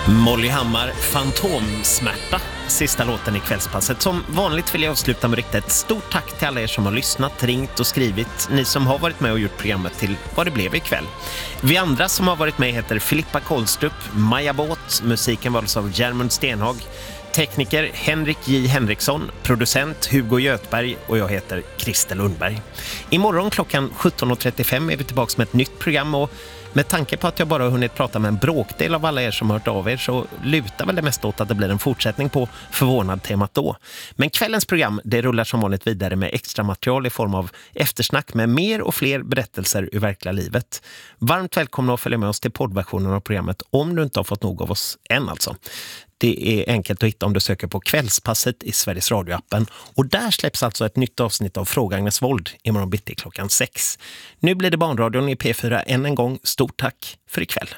Molly Hammar, Fantomsmärta, sista låten i kvällspasset. Som vanligt vill jag avsluta med att rikta ett stort tack till alla er som har lyssnat, ringt och skrivit. Ni som har varit med och gjort programmet till vad det blev ikväll. Vi andra som har varit med heter Filippa Kolstrup, Maja Båt, musiken valdes av Germund Stenhag, tekniker Henrik J. Henriksson, producent Hugo Götberg och jag heter Christer Lundberg. Imorgon klockan 17.35 är vi tillbaka med ett nytt program och med tanke på att jag bara har hunnit prata med en bråkdel av alla er som har hört av er så lutar väl det mest åt att det blir en fortsättning på förvånad-temat då. Men kvällens program det rullar som vanligt vidare med extra material i form av eftersnack med mer och fler berättelser ur verkliga livet. Varmt välkomna att följa med oss till poddversionen av programmet om du inte har fått nog av oss än alltså. Det är enkelt att hitta om du söker på Kvällspasset i Sveriges radioappen. Och där släpps alltså ett nytt avsnitt av Fråga Agnes Wold imorgon bitti klockan 6. Nu blir det Barnradion i P4 än en gång. Stort tack för ikväll.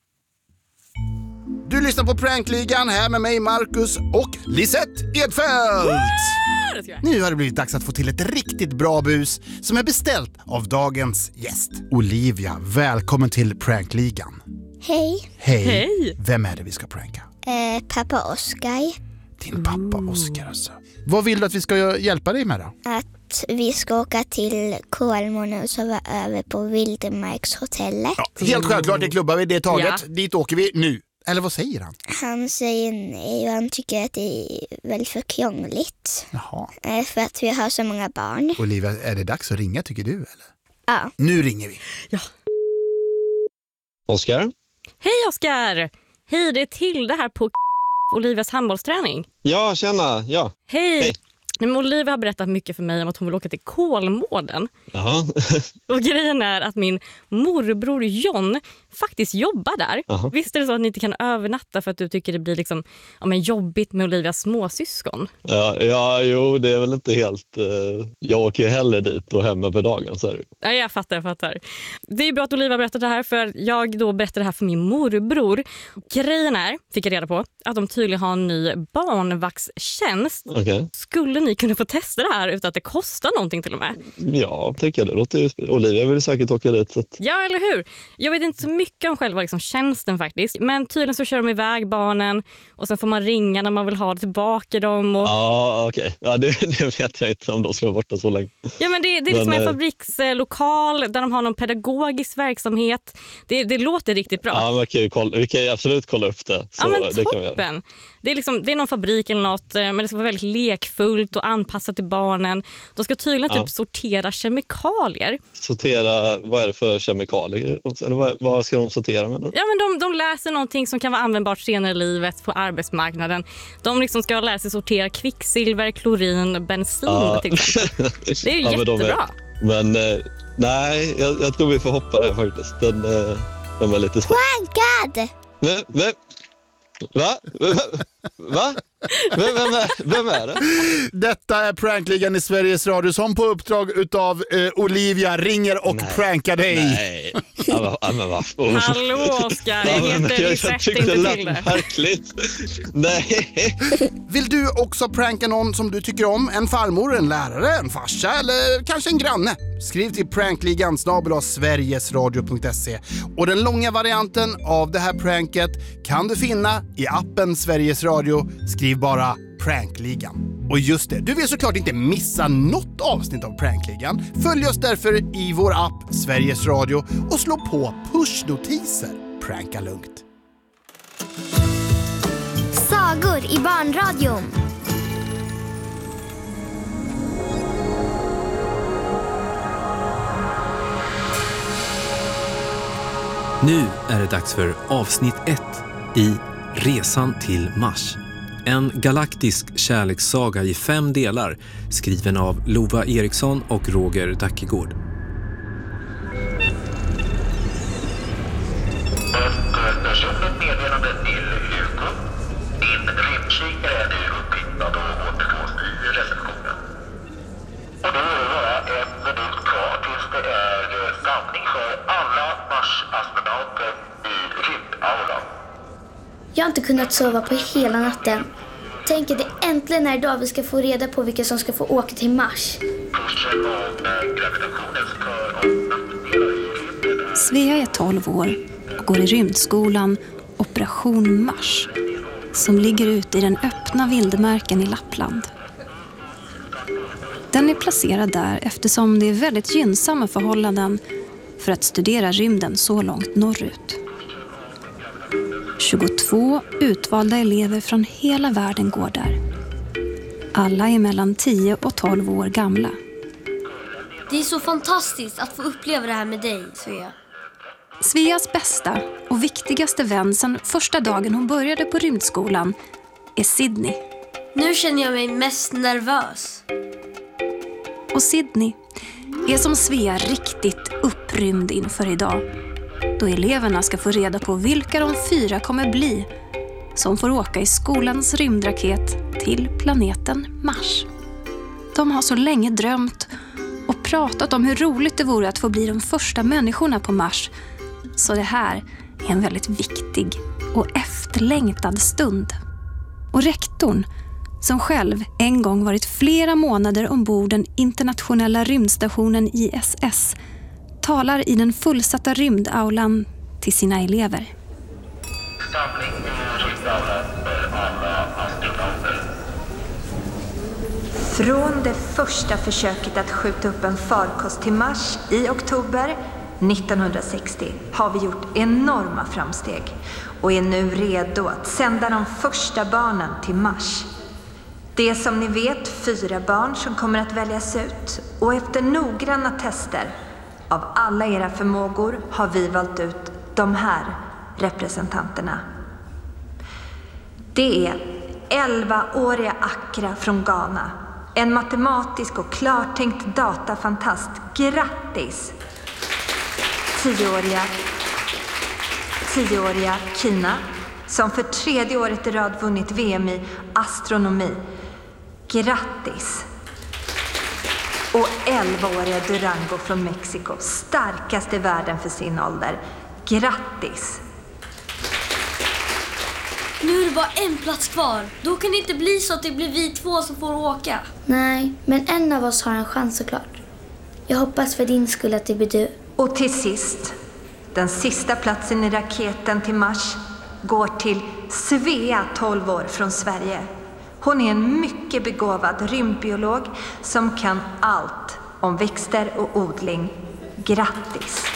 Du lyssnar på Prankligan här med mig Marcus och Lisette Edfeldt. Nu har det blivit dags att få till ett riktigt bra bus som är beställt av dagens gäst. Olivia, välkommen till Prankligan. Hej. Hej. Vem är det vi ska pranka? Pappa Oskar. Din pappa Oskar alltså. Vad vill du att vi ska hjälpa dig med då? Att vi ska åka till Kolmården och sova över på Vildmarkshotellet. Ja, helt självklart, det klubbar vi det taget. Ja. Dit åker vi nu. Eller vad säger han? Han säger nej och han tycker att det är väl för krångligt. Jaha. För att vi har så många barn. Olivia, är det dags att ringa tycker du eller? Ja. Nu ringer vi. Ja. Oskar? Hej Oskar! Hej, det är till det här på Olivias handbollsträning. Ja, tjena. Ja. Hej! Men Olivia har berättat mycket för mig om att hon vill åka till Kolmården. Jaha. Och grejen är att min morbror John faktiskt jobbar där. Jaha. Visst är det så att ni inte kan övernatta för att du tycker det blir liksom, jobbigt med Olivias småsyskon? Ja, jo, det är väl inte helt... jag åker ju hellre dit och hem över dagen, så är det. Ja, jag fattar. Det är ju bra att Olivia berättar det här för jag då berättar det här för min morbror. Grejen är, fick jag reda på, att de tydligen har en ny barnvaktstjänst. Okej. Skulle ni kunna få testa det här utan att det kostar någonting till och med? Ja, tycker jag det låter ju... Olivia vill säkert åka dit. Så att... Ja, eller hur? Jag vet inte så mycket om själva tjänsten faktiskt. Men tydligen så kör de iväg barnen och sen får man ringa när man vill ha tillbaka dem. Och... Ja, okej. Ja, det vet jag inte om de ska vara borta så länge. Ja, men det är liksom en fabrikslokal där de har någon pedagogisk verksamhet. Det låter riktigt bra. Ja, men vi kan ju absolut kolla upp det. Så ja, men det kan vi göra. toppen. Det är någon fabrik eller något, men det ska vara väldigt lekfullt och anpassat till barnen. De ska tydligen typ sortera kemikalier. Sortera, vad är det för kemikalier? Eller vad ska de sortera med? Ja, men de läser någonting som kan vara användbart senare i livet på arbetsmarknaden. De ska lära sig sortera kvicksilver, klorin, bensin till exempel. Det är ju jättebra. Men nej, jag tror vi får hoppa där faktiskt. Den var lite svår. Prankad! Va? Vem är det? Detta är Prankligan i Sveriges Radio som på uppdrag utav Olivia ringer och prankar dig. Nej. Men vad? Hallå Oskar, jag tyckte det lät märkligt. Nej. Vill du också pranka någon som du tycker om? En farmor, en lärare, en farsa eller kanske en granne? Skriv till prankligan@sverigesradio.se. Och den långa varianten av det här pranket kan du finna i appen Sveriges Radio. Skriv bara Prankligan. Och just det, du vill såklart inte missa något avsnitt av Prankligan. Följ oss därför i vår app Sveriges Radio och slå på pushnotiser. Pranka lugnt. Sagor i barnradion. Nu är det dags för avsnitt 1 i Resan till Mars. En galaktisk kärlekssaga i 5 delar, skriven av Lova Eriksson och Roger Dackegård. Personligt meddelande till Hugo. Din rymdkikare är nu upphittad och återfås i receptionen. Och då är det bara 1 minut kvar tills det är samling för alla Mars-astronauter i rymdaulan. Jag har inte kunnat sova på hela natten. Tänk att det äntligen är idag vi ska få reda på vilka som ska få åka till Mars. Kursen om gravitationens för- och nackdelar i rymden. Svea är 12 år och går i rymdskolan Operation Mars, som ligger ute i den öppna vildmarken i Lappland. Den är placerad där eftersom det är väldigt gynnsamma förhållanden för att studera rymden så långt norrut. 22 utvalda elever från hela världen går där. Alla är mellan 10 och 12 år gamla. Det är så fantastiskt att få uppleva det här med dig, Svea. Sveas bästa och viktigaste vän sedan första dagen hon började på rymdskolan är Sydney. Nu känner jag mig mest nervös. Och Sydney är som Svea riktigt upprymd inför idag, då eleverna ska få reda på vilka de 4 kommer bli som får åka i skolans rymdraket till planeten Mars. De har så länge drömt och pratat om hur roligt det vore att få bli de första människorna på Mars, så det här är en väldigt viktig och efterlängtad stund. Och rektorn, som själv en gång varit flera månader ombord den internationella rymdstationen ISS, talar i den fullsatta rymdaulan till sina elever. Samling i rymdaulan för alla astronauter. Från det första försöket att skjuta upp en farkost till Mars i oktober 1960 har vi gjort enorma framsteg och är nu redo att sända de första barnen till Mars. Det är som ni vet 4 barn som kommer att väljas ut, och efter noggranna tester av alla era förmågor har vi valt ut de här representanterna. Det är 11-åriga Accra från Ghana, en matematisk och klartänkt datafantast. Grattis! 10-åriga Kina, som för 3:e året i rad vunnit VM i astronomi. Grattis! Och 11-åriga Durango från Mexiko, starkast i världen för sin ålder. Grattis! Nu är det bara en plats kvar. Då kan det inte bli så att det blir vi 2 som får åka. Nej, men en av oss har en chans såklart. Jag hoppas för din skull att det blir du. Och till sist, den sista platsen i raketen till Mars går till Svea, 12 år, från Sverige. Hon är en mycket begåvad rymdbiolog som kan allt om växter och odling. Grattis!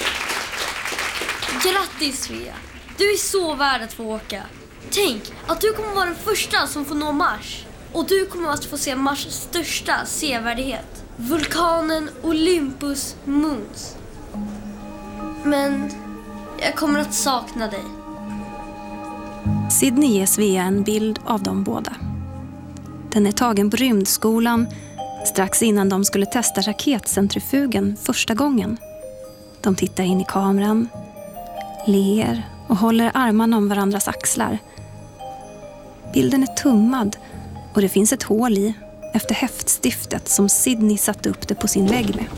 Grattis, Svea. Du är så värd att få åka. Tänk att du kommer vara den första som får nå Mars. Och du kommer att få se Mars största sevärdhet. Vulkanen Olympus Mons. Men jag kommer att sakna dig. Sydney ger Svea en bild av de båda. Den är tagen på rymdskolan strax innan de skulle testa raketcentrifugen första gången. De tittar in i kameran, ler och håller armarna om varandras axlar. Bilden är tummad och det finns ett hål i efter häftstiftet som Sydney satte upp det på sin vägg med.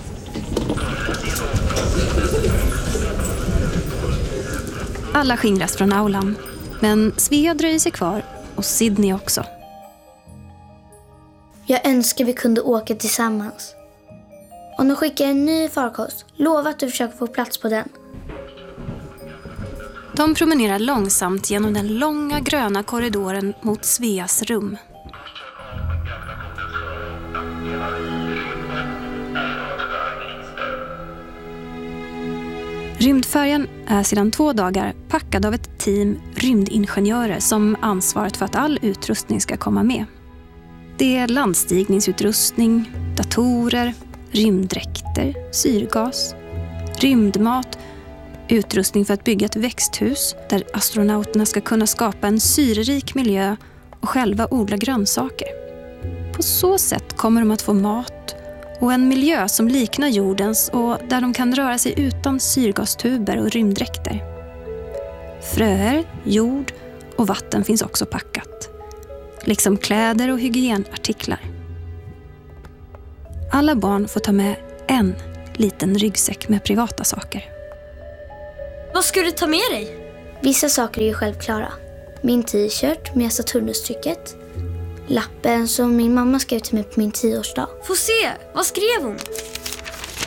Alla skingras från aulan, men Svea dröjer sig kvar och Sydney också. Jag önskar vi kunde åka tillsammans. Om de skickar en ny farkost, lova att du försöker få plats på den. De promenerar långsamt genom den långa gröna korridoren mot Sveas rum. Rymdfärjan är sedan 2 dagar packad av ett team rymdingenjörer som ansvarat för att all utrustning ska komma med. Det är landstigningsutrustning, datorer, rymddräkter, syrgas, rymdmat, utrustning för att bygga ett växthus där astronauterna ska kunna skapa en syrerik miljö och själva odla grönsaker. På så sätt kommer de att få mat och en miljö som liknar jordens och där de kan röra sig utan syrgastuber och rymddräkter. Fröer, jord och vatten finns också packat, liksom kläder och hygienartiklar. Alla barn får ta med en liten ryggsäck med privata saker. Vad ska du ta med dig? Vissa saker är ju självklara. Min t-shirt med Saturnustrycket. Lappen som min mamma skrev till mig på min 10-årsdag. Få se, vad skrev hon?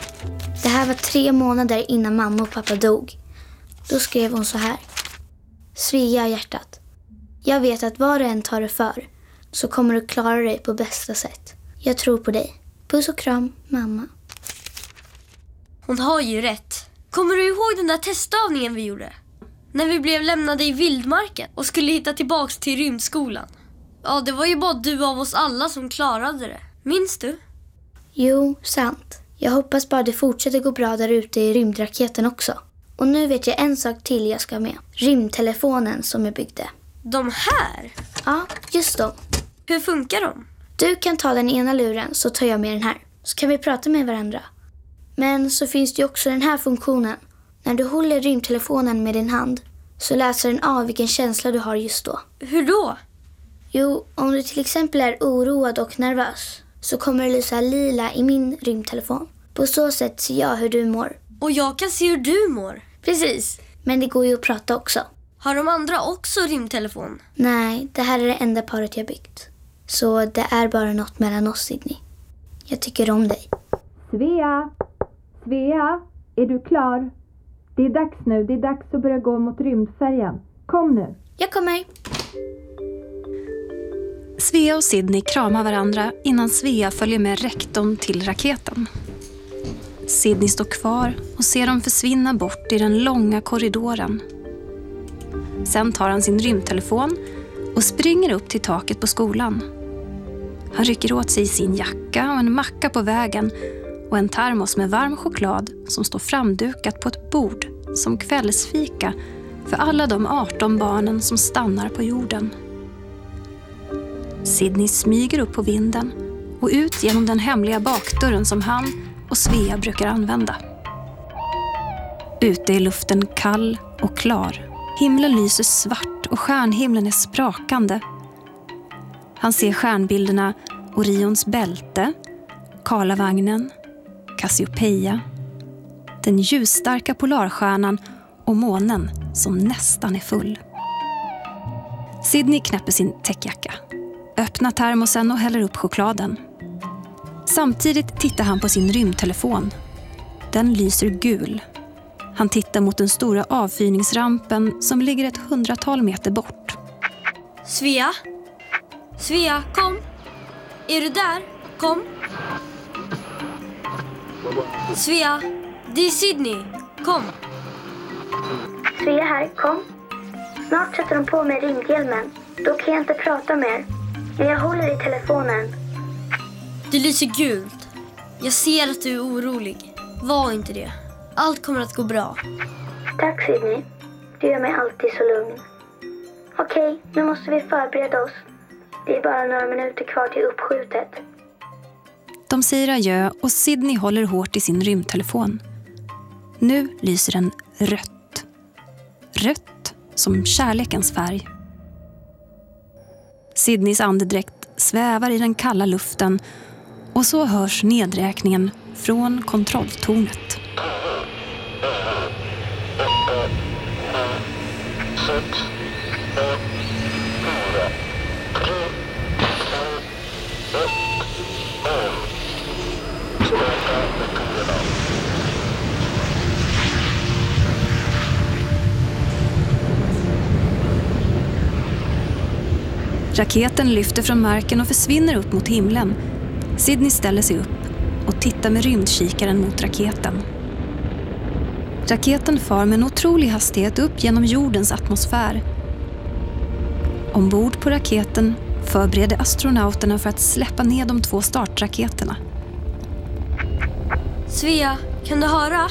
Det här var 3 månader innan mamma och pappa dog. Då skrev hon så här. Svea hjärtat. Jag vet att vad du än tar dig för så kommer du klara dig på bästa sätt. Jag tror på dig. Puss och kram, mamma. Hon har ju rätt. Kommer du ihåg den där testavningen vi gjorde? När vi blev lämnade i vildmarken och skulle hitta tillbaks till rymdskolan. Ja, det var ju bara du av oss alla som klarade det. Minns du? Jo, sant. Jag hoppas bara det fortsätter gå bra där ute i rymdraketen också. Och nu vet jag en sak till jag ska med. Rymdtelefonen som jag byggde. De här? Ja, just dem. Hur funkar de? Du kan ta den ena luren så tar jag med den här. Så kan vi prata med varandra. Men så finns det ju också den här funktionen. När du håller rymdtelefonen med din hand så läser den av vilken känsla du har just då. Hur då? Jo, om du till exempel är oroad och nervös så kommer det lysa lila i min rymdtelefon. På så sätt ser jag hur du mår. Och jag kan se hur du mår. Precis, men det går ju att prata också. Har de andra också rymdtelefon? Nej, det här är det enda paret jag byggt. Så det är bara något mellan oss, Sydney. Jag tycker om dig. Svea! Svea, är du klar? Det är dags nu, det är dags att börja gå mot rymdfärjan. Kom nu! Jag kommer! Svea och Sydney kramar varandra innan Svea följer med rektorn till raketen. Sydney står kvar och ser dem försvinna bort i den långa korridoren. Sen tar han sin rymdtelefon och springer upp till taket på skolan. Han rycker åt sig sin jacka och en macka på vägen och en termos med varm choklad som står framdukat på ett bord som kvällsfika för alla de 18 barnen som stannar på jorden. Sydney smyger upp på vinden och ut genom den hemliga bakdörren som han och Svea brukar använda. Ute är luften kall och klar. Himlen lyser svart och stjärnhimlen är sprakande. Han ser stjärnbilderna Orions bälte, Karlavagnen, Cassiopeia, den ljusstarka polarstjärnan och månen som nästan är full. Sydney knäpper sin täckjacka, öppnar termosen och häller upp chokladen. Samtidigt tittar han på sin rymdtelefon. Den lyser gul. Han tittar mot den stora avfyrningsrampen som ligger ett 100-tal meter bort. Svea? Svea, kom! Är du där? Kom! Svea, det är Sydney. Kom! Svea här, kom. Snart sätter de på mig rymdhjälmen. Då kan jag inte prata mer. Men jag håller i telefonen. Det lyser gult. Jag ser att du är orolig. Var inte det. Allt kommer att gå bra. Tack, Sydney. Du gör mig alltid så lugn. Okej, nu måste vi förbereda oss. Det är bara några minuter kvar till uppskjutet. De säger adjö och Sydney håller hårt i sin rymdtelefon. Nu lyser den rött. Rött som kärlekens färg. Sydneys andedräkt svävar i den kalla luften och så hörs nedräkningen från kontrolltornet. 6, 5, 4, 3, 2, 1, 0. Starta motorerna. Raketen lyfter från marken och försvinner upp mot himlen. Sydney ställer sig upp och tittar med rymdkikaren mot raketen. Raketen far med en otrolig hastighet upp genom jordens atmosfär. Ombord på raketen förbereder astronauterna för att släppa ner de 2 startraketerna. Svea, kan du höra?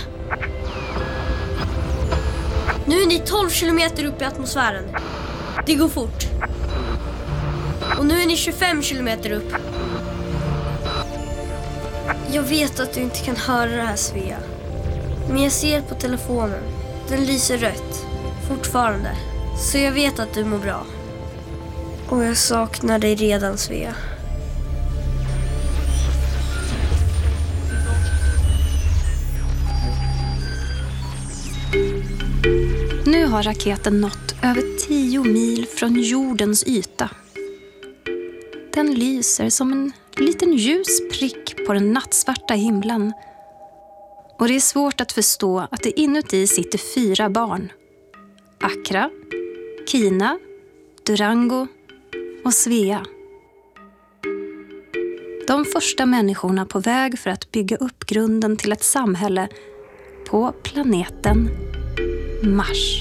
Nu är ni 12 kilometer upp i atmosfären. Det går fort. Och nu är ni 25 kilometer upp. Jag vet att du inte kan höra det här, Svea. Men jag ser på telefonen. Den lyser rött. Fortfarande. Så jag vet att du mår bra. Och jag saknar dig redan, Svea. Nu har raketen nått över 10 mil från jordens yta. Den lyser som en liten ljus prick på den nattsvarta himlen. Och det är svårt att förstå att det inuti sitter 4 barn. Akra, Kina, Durango och Svea. De första människorna på väg för att bygga upp grunden till ett samhälle på planeten Mars.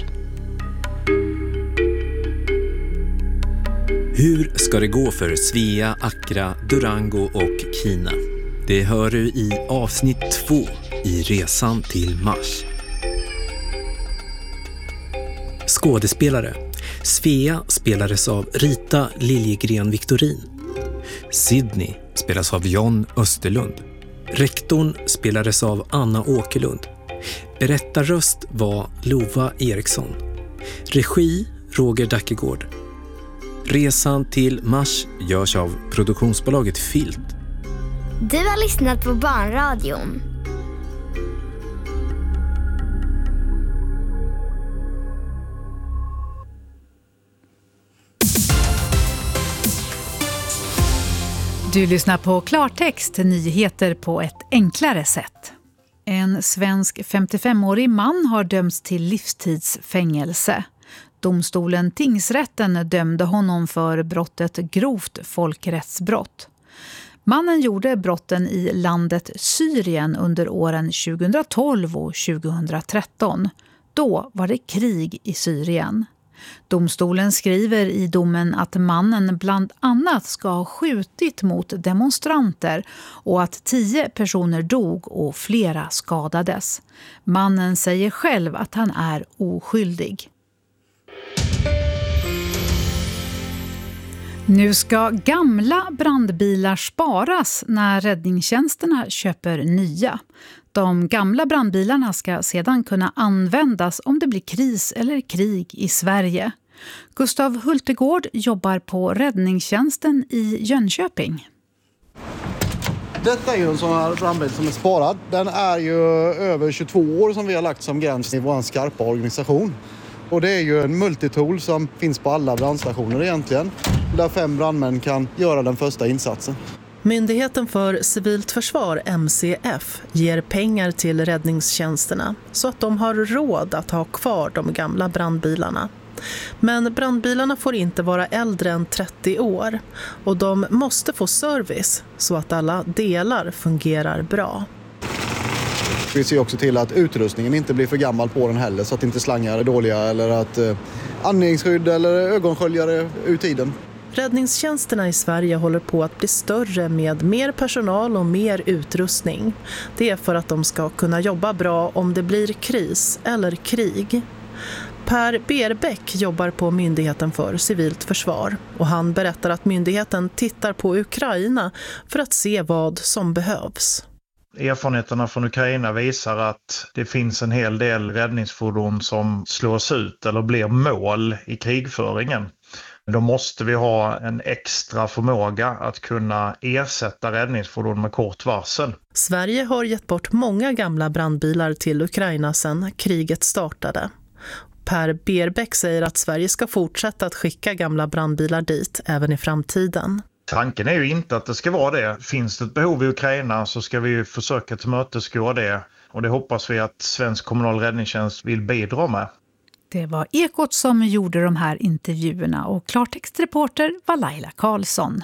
Hur ska det gå för Svea, Accra, Durango och Kina? Det hör du i avsnitt 2 i Resan till Mars. Skådespelare. Svea spelades av Rita Liljegren Victorin. Sydney spelas av John Österlund. Rektorn spelades av Anna Åkerlund. Berättarröst var Lova Eriksson. Regi Roger Dackegård. Resan till Mars görs av produktionsbolaget Filt. Du har lyssnat på Barnradion. Du lyssnar på Klartext, nyheter på ett enklare sätt. En svensk 55-årig man har dömts till livstidsfängelse. Domstolen Tingsrätten dömde honom för brottet grovt folkrättsbrott. Mannen gjorde brotten i landet Syrien under åren 2012 och 2013. Då var det krig i Syrien. Domstolen skriver i domen att mannen bland annat ska ha skjutit mot demonstranter och att 10 personer dog och flera skadades. Mannen säger själv att han är oskyldig. Nu ska gamla brandbilar sparas när räddningstjänsterna köper nya. De gamla brandbilarna ska sedan kunna användas om det blir kris eller krig i Sverige. Gustav Hultegård jobbar på räddningstjänsten i Jönköping. Detta är ju en sån här brandbil som är sparad. Den är ju över 22 år som vi har lagt som gräns i vår skarpa organisation. Och det är ju en multitool som finns på alla brandstationer egentligen. Där 5 brandmän kan göra den första insatsen. Myndigheten för civilt försvar, MCF, ger pengar till räddningstjänsterna så att de har råd att ha kvar de gamla brandbilarna. Men brandbilarna får inte vara äldre än 30 år och de måste få service så att alla delar fungerar bra. Vi ser också till att utrustningen inte blir för gammal på den heller så att inte slangar är dåliga eller att andningsskydd eller ögonsköljare ur tiden. Räddningstjänsterna i Sverige håller på att bli större med mer personal och mer utrustning. Det är för att de ska kunna jobba bra om det blir kris eller krig. Per Berbäck jobbar på Myndigheten för civilt försvar och han berättar att myndigheten tittar på Ukraina för att se vad som behövs. Erfarenheterna från Ukraina visar att det finns en hel del räddningsfordon som slås ut eller blir mål i krigföringen. Då måste vi ha en extra förmåga att kunna ersätta räddningsfordon med kort varsel. Sverige har gett bort många gamla brandbilar till Ukraina sedan kriget startade. Per Berbäck säger att Sverige ska fortsätta att skicka gamla brandbilar dit även i framtiden. Tanken är ju inte att det ska vara det. Finns det ett behov i Ukraina så ska vi försöka tillmötesgå det. Och det hoppas vi att svensk kommunal räddningstjänst vill bidra med. Det var Ekot som gjorde de här intervjuerna och klartextreporter var Laila Karlsson.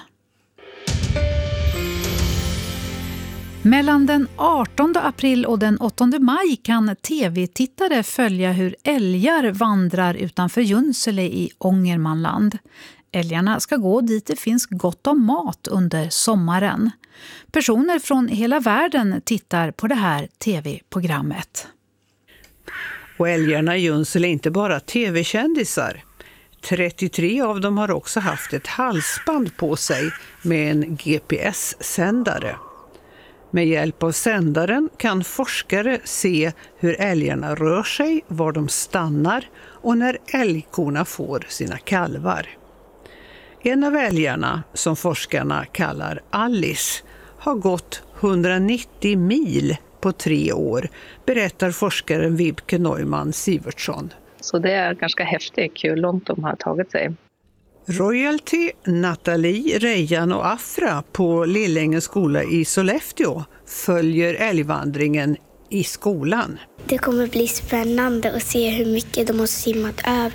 Mellan den 18 april och den 8 maj kan tv-tittare följa hur älgar vandrar utanför Junsele i Ångermanland. Älgarna ska gå dit det finns gott om mat under sommaren. Personer från hela världen tittar på det här tv-programmet. Och älgarna i Junsele är inte bara tv-kändisar. 33 av dem har också haft ett halsband på sig med en GPS-sändare. Med hjälp av sändaren kan forskare se hur älgarna rör sig, var de stannar och när älgkorna får sina kalvar. En av älgarna, som forskarna kallar Alice, har gått 190 mil på 3 år, berättar forskaren Vibke Neumann Sivertsson. Så det är ganska häftigt hur långt de har tagit sig. Royalty, Nathalie, Rejan och Afra på Lillängens skola i Sollefteå följer älgvandringen i skolan. Det kommer bli spännande att se hur mycket de har simmat över.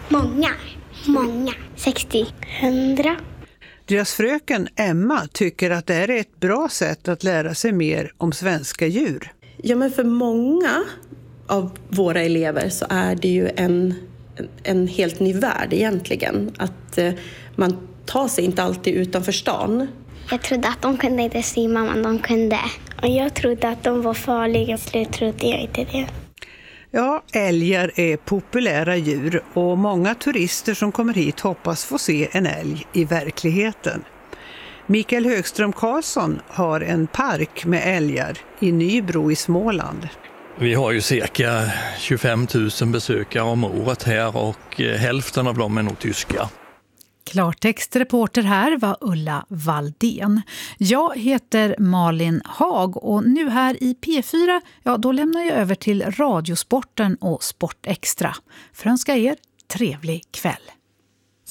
Många. 60. 100. Deras fröken Emma tycker att det är ett bra sätt att lära sig mer om svenska djur. Ja, men för många av våra elever så är det ju en helt ny värld egentligen. Att man tar sig inte alltid utanför stan. Jag trodde att de kunde inte simma, men de kunde. Och jag trodde att de var farliga, så jag trodde jag inte det. Ja, älgar är populära djur och många turister som kommer hit hoppas få se en älg i verkligheten. Mikael Högström Karlsson har en park med älgar i Nybro i Småland. Vi har ju cirka 25 000 besökare om året här och hälften av dem är nog tyska. Klartextreporter här var Ulla Valdén. Jag heter Malin Hag och nu här i P4, då lämnar jag över till Radiosporten och Sport Extra. För att önska er trevlig kväll.